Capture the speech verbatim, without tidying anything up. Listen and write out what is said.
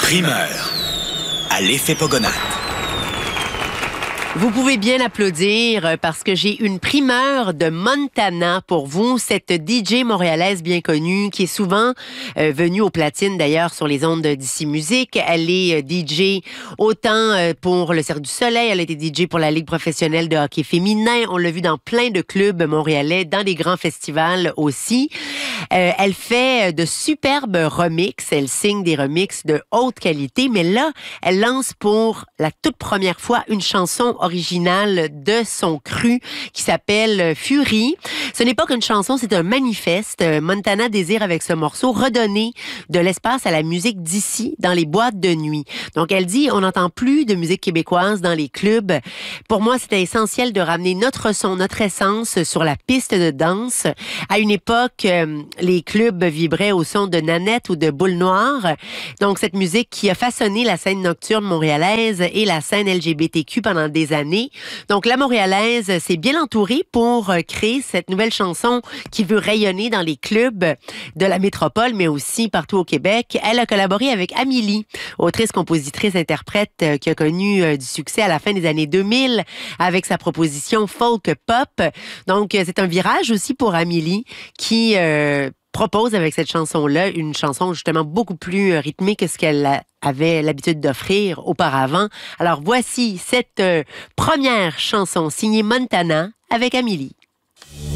Primeur à l'effet Pogonat. Vous pouvez bien applaudir parce que j'ai une primeur de Montana pour vous, cette D J montréalaise bien connue qui est souvent euh, venue aux platines d'ailleurs sur les ondes d'Ici Musique. Elle est D J autant pour le Cirque du Soleil, elle a été D J pour la Ligue professionnelle de hockey féminin. On l'a vu dans plein de clubs montréalais, dans des grands festivals aussi. Euh, elle fait de superbes remixes, elle signe des remixes de haute qualité, mais là, elle lance pour la toute première fois une chanson originale de son cru qui s'appelle Fury. Ce n'est pas qu'une chanson, c'est un manifeste. Montana désire avec ce morceau redonner de l'espace à la musique d'ici dans les boîtes de nuit. Donc elle dit, on n'entend plus de musique québécoise dans les clubs. Pour moi, c'était essentiel de ramener notre son, notre essence sur la piste de danse. À une époque, euh, les clubs vibraient au son de Nanette ou de Boule Noire. Donc cette musique qui a façonné la scène nocturne montréalaise et la scène L G B T Q pendant des années. Donc la montréalaise s'est bien entourée pour créer cette nouvelle chanson qui veut rayonner dans les clubs de la métropole, mais aussi partout au Québec. Elle a collaboré avec Amélie, autrice, compositrice, interprète euh, qui a connu euh, du succès à la fin des années deux mille avec sa proposition folk pop. Donc euh, c'est un virage aussi pour Amélie qui euh, propose avec cette chanson-là une chanson justement beaucoup plus rythmée que ce qu'elle avait l'habitude d'offrir auparavant. Alors voici cette euh, première chanson signée Montana avec Amélie.